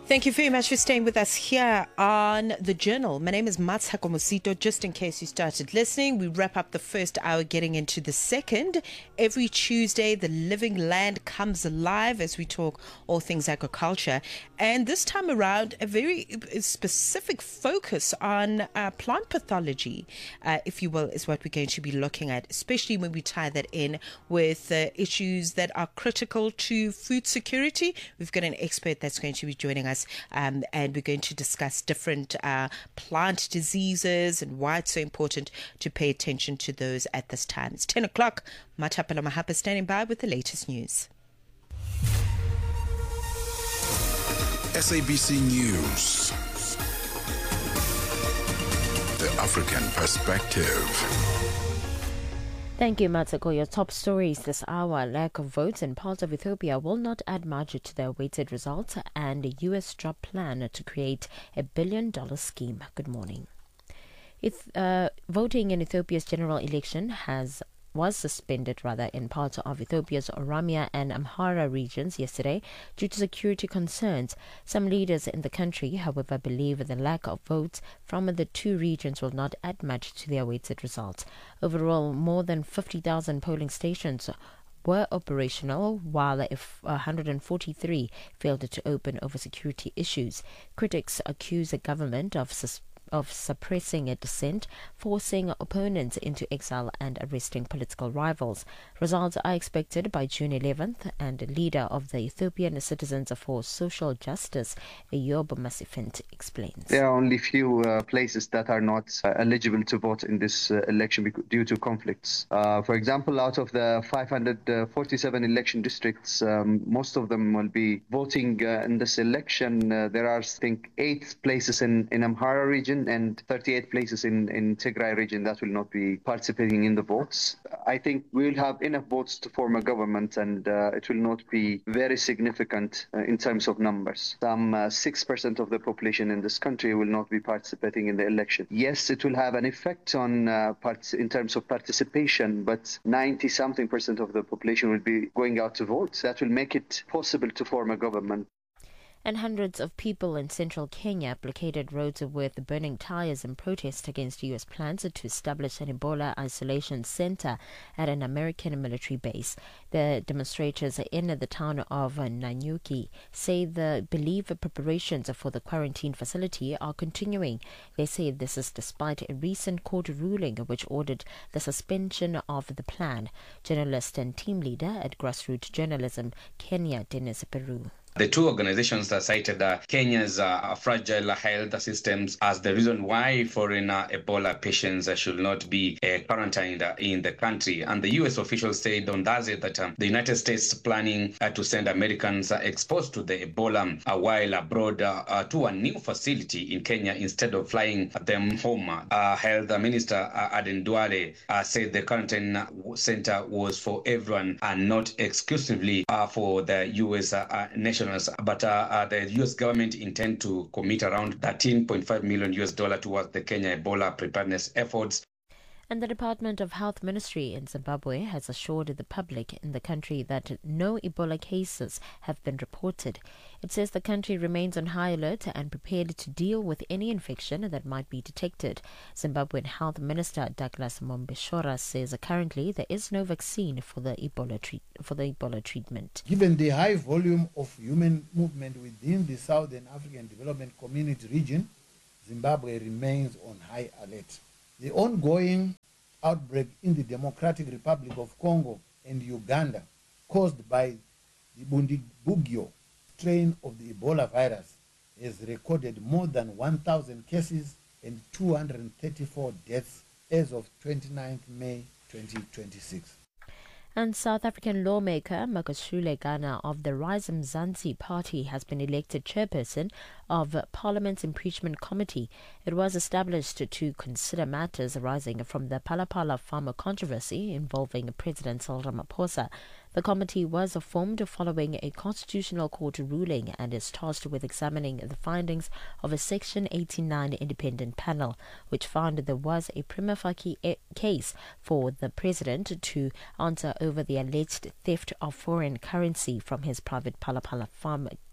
Thank you very much for staying with us here on The Journal. My name is Matshako Mosito. Just in case you started listening, we wrap up the first hour getting into the second. Every Tuesday, the living land comes alive as we talk all things agriculture. And this time around, a very specific focus on plant pathology, if you will, is what we're going to be looking at, especially when we tie that in with issues that are critical to food security. We've got an expert that's going to be joining us. And we're going to discuss different plant diseases and why it's so important to pay attention to those at this time. It's 10 o'clock. Matapela Mahapa standing by with the latest news. SABC News. The African Perspective. Thank you, Matsako. Your top stories this hour. Lack of votes in parts of Ethiopia will not add much to the awaited results, and a U.S. job plan to create $1 billion scheme. Good morning. Voting in Ethiopia's general election was suspended in parts of Ethiopia's Oromia and Amhara regions yesterday due to security concerns. Some leaders in the country, however, believe the lack of votes from the two regions will not add much to the awaited results. Overall, more than 50,000 polling stations were operational, while 143 failed to open over security issues. Critics accuse the government of suppressing a dissent, forcing opponents into exile and arresting political rivals. Results are expected by June 11th, and the leader of the Ethiopian Citizens for Social Justice, Eyob Masifent, explains. There are only few places that are not eligible to vote in this election due to conflicts. For example, out of the 547 election districts, most of them will be voting in this election. There are, I think, 8 places in Amhara region and 38 places in Tigray region that will not be participating in the votes. I think we will have enough votes to form a government, and it will not be very significant in terms of numbers. Some 6% of the population in this country will not be participating in the election. Yes, it will have an effect on in terms of participation, but 90-something% of the population will be going out to vote. That will make it possible to form a government. And hundreds of people in central Kenya blockaded roads with burning tires in protest against U.S. plans to establish an Ebola isolation center at an American military base. The demonstrators in the town of Nanyuki say they believe preparations for the quarantine facility are continuing. They say this is despite a recent court ruling which ordered the suspension of the plan. Journalist and team leader at Grassroots Journalism, Kenya, Dennis Peru. The two organizations cited Kenya's fragile health systems as the reason why foreign Ebola patients should not be quarantined in the country. And the U.S. officials said on Thursday that the United States is planning to send Americans exposed to the Ebola while abroad to a new facility in Kenya instead of flying them home. Health Minister Aden Duale said the quarantine center was for everyone and not exclusively for the U.S. nationals. But the U.S. government intend to commit around $13.5 million towards the Kenya Ebola preparedness efforts. And the Department of Health Ministry in Zimbabwe has assured the public in the country that no Ebola cases have been reported. It says the country remains on high alert and prepared to deal with any infection that might be detected. Zimbabwean Health Minister Douglas Mombeshora says currently there is no vaccine for the Ebola treatment. Given the high volume of human movement within the Southern African Development Community region, Zimbabwe remains on high alert. The ongoing outbreak in the Democratic Republic of Congo and Uganda, caused by the Bundibugyo strain of the Ebola virus, has recorded more than 1,000 cases and 234 deaths as of 29th May 2026. And South African lawmaker Makashule Ghana of the Rise Mzansi party has been elected chairperson of Parliament's Impeachment Committee. It was established to consider matters arising from the Palapala farmer controversy involving President Cyril Ramaphosa. The committee was formed following a constitutional court ruling and is tasked with examining the findings of a Section 89 independent panel, which found there was a prima facie case for the president to answer over the alleged theft of foreign currency from his private Palapala farm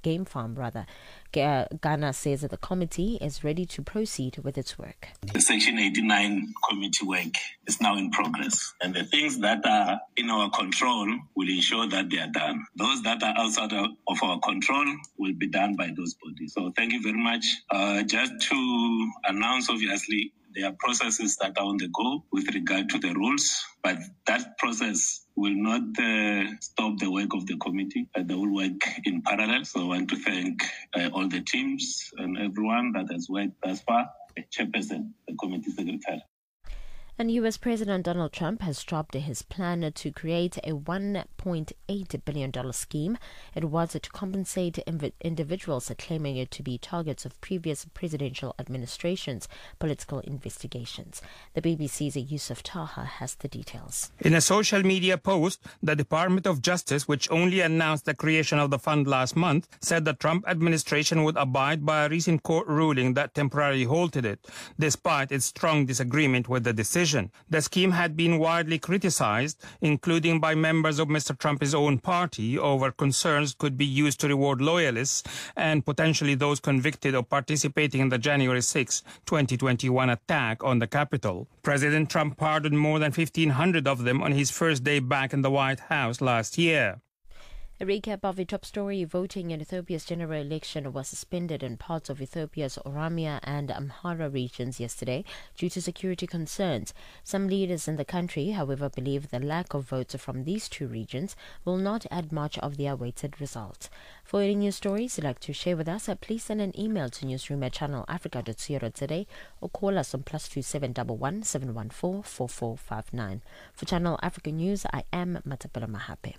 game farm. Ghana says that the committee is ready to proceed with its work. The Section 89 committee work is now in progress, and the things that are in our control will ensure that they are done. Those that are outside of our control will be done by those bodies. So thank you very much. Just to announce, obviously, there are processes that are on the go with regard to the rules, but that process will not stop the work of the committee. They will work in parallel. So I want to thank all the teams and everyone that has worked thus far, the chairperson, the committee secretary. And U.S. President Donald Trump has dropped his plan to create a $1.8 billion scheme. It was to compensate individuals claiming it to be targets of previous presidential administrations' political investigations. The BBC's Yusuf Taha has the details. In a social media post, the Department of Justice, which only announced the creation of the fund last month, said the Trump administration would abide by a recent court ruling that temporarily halted it, despite its strong disagreement with the decision. The scheme had been widely criticized, including by members of Mr. Trump's own party, over concerns could be used to reward loyalists and potentially those convicted of participating in the January 6, 2021 attack on the Capitol. President Trump pardoned more than 1,500 of them on his first day back in the White House last year. A recap of the top story: voting in Ethiopia's general election was suspended in parts of Ethiopia's Oromia and Amhara regions yesterday due to security concerns. Some leaders in the country, however, believe the lack of votes from these two regions will not add much of the awaited result. For any news stories you'd like to share with us, please send an email to newsroom@channelafrica.co.za or call us on +2711 714 4459. For Channel Africa News, I am Matapela Mahape.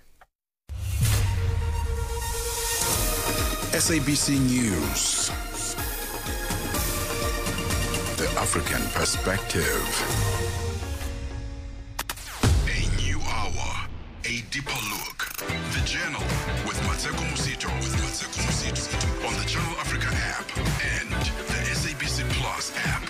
SABC News. The African Perspective. A new hour, a deeper look. The Journal with Mateko Musito. On the Channel Africa app and the SABC Plus app.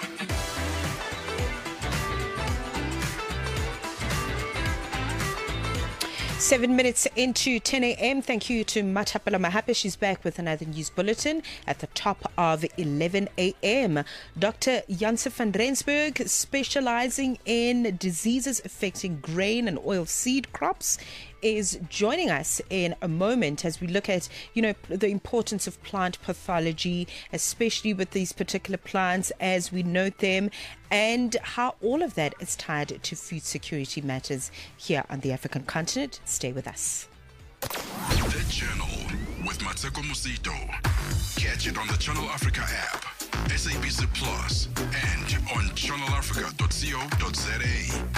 7 minutes into 10 a.m. Thank you to Matapela Mahape. She's back with another news bulletin at the top of 11 a.m. Dr. Janse van Rensburg, specializing in diseases affecting grain and oilseed crops, is joining us in a moment as we look at, the importance of plant pathology, especially with these particular plants as we note them, and how all of that is tied to food security matters here on the African continent. Stay with us. The Journal with Mateko Musito. Catch it on the Channel Africa app, SABC Plus, and on channelafrica.co.za.